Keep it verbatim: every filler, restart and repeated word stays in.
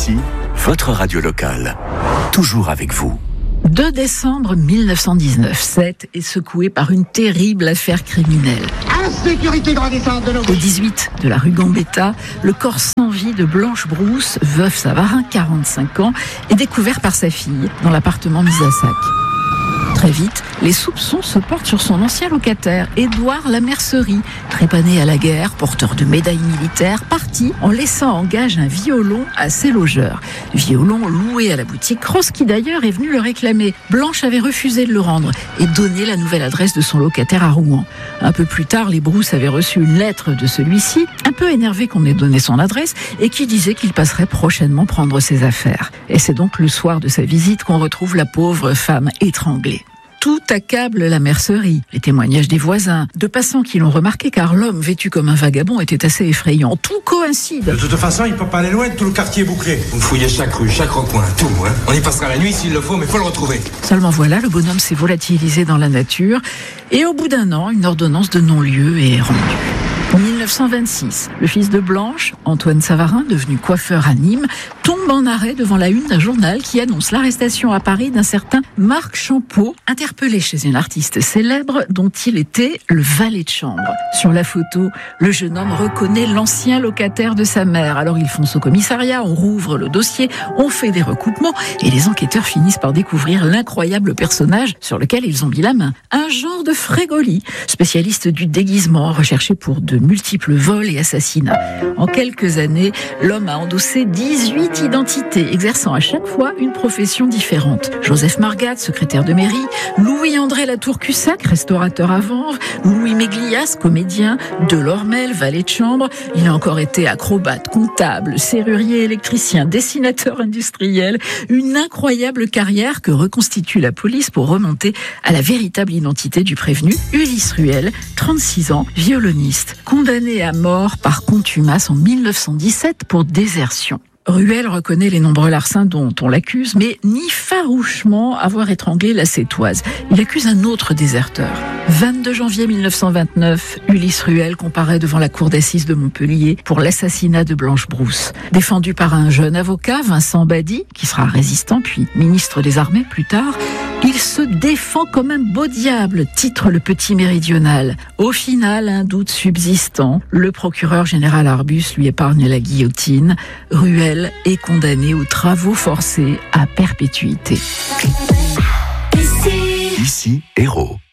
Ici, votre radio locale. Toujours avec vous. deux décembre mille neuf cent dix-neuf, Sète est secoué par une terrible affaire criminelle. Insécurité grandissante de nos... Au dix-huit de la rue Gambetta, le corps sans vie de Blanche Brousse, veuve Savarin, quarante-cinq ans, est découvert par sa fille dans l'appartement mis à sac. Très vite, les soupçons se portent sur son ancien locataire, Édouard Lamercerie, trépané à la guerre, porteur de médailles militaires, parti en laissant en gage un violon à ses logeurs. Violon loué à la boutique Cross, qui d'ailleurs est venu le réclamer. Blanche avait refusé de le rendre et donné la nouvelle adresse de son locataire à Rouen. Un peu plus tard, les Brousses avaient reçu une lettre de celui-ci, un peu énervé qu'on ait donné son adresse, et qui disait qu'il passerait prochainement prendre ses affaires. Et c'est donc le soir de sa visite qu'on retrouve la pauvre femme étranglée. Tout accable la mercerie. Les témoignages des voisins, de passants qui l'ont remarqué, car l'homme vêtu comme un vagabond était assez effrayant. Tout coïncide. De toute façon, il peut pas aller loin, tout le quartier est bouclé. On fouillait chaque rue, chaque recoin, tout. Hein. On y passera la nuit s'il le faut, mais faut le retrouver. Seulement voilà, le bonhomme s'est volatilisé dans la nature et au bout d'un an, une ordonnance de non-lieu est rendue. mille neuf cent vingt-six, le fils de Blanche, Antoine Savarin, devenu coiffeur à Nîmes, tombe en arrêt devant la une d'un journal qui annonce l'arrestation à Paris d'un certain Marc Champeau, interpellé chez une artiste célèbre dont il était le valet de chambre. Sur la photo, le jeune homme reconnaît l'ancien locataire de sa mère. Alors ils foncent au commissariat, on rouvre le dossier, on fait des recoupements et les enquêteurs finissent par découvrir l'incroyable personnage sur lequel ils ont mis la main. Un genre de Frégoli, spécialiste du déguisement, recherché pour de multiples vols et assassinats. En quelques années, l'homme a endossé dix-huit identités, exerçant à chaque fois une profession différente. Joseph Margat, secrétaire de mairie, Louis-André Latour-Cussac, restaurateur à Vanves, Louis Méglias, comédien, Delormel, valet de chambre. Il a encore été acrobate, comptable, serrurier, électricien, dessinateur industriel. Une incroyable carrière que reconstitue la police pour remonter à la véritable identité du prévenu, Ulysse Ruel, trente-six ans, violoniste, condamné à mort par contumace en mille neuf cent dix-sept pour désertion. Ruel reconnaît les nombreux larcins dont on l'accuse, mais nie farouchement avoir étranglé la Sétoise. Il accuse un autre déserteur. vingt-deux janvier mille neuf cent vingt-neuf, Ulysse Ruel comparaît devant la cour d'assises de Montpellier pour l'assassinat de Blanche Brousse. Défendu par un jeune avocat, Vincent Badi, qui sera résistant puis ministre des Armées plus tard, il se défend comme un beau diable, titre le Petit Méridional. Au final, un doute subsistant, le procureur général Arbus lui épargne la guillotine. Ruel est condamné aux travaux forcés à perpétuité. Ici, Héros.